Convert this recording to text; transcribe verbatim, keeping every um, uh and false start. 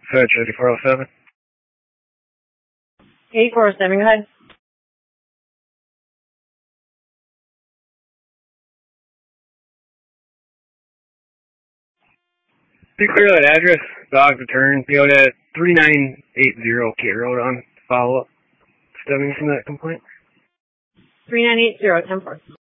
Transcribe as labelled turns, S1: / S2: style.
S1: Fetch eighty-four oh seven.
S2: eighty-four oh seven, go ahead.
S1: Be clear that address. Dog return. P O'd at three nine eight zero K Road on follow up. Stemming from that complaint.
S2: three nine eight zero, ten four.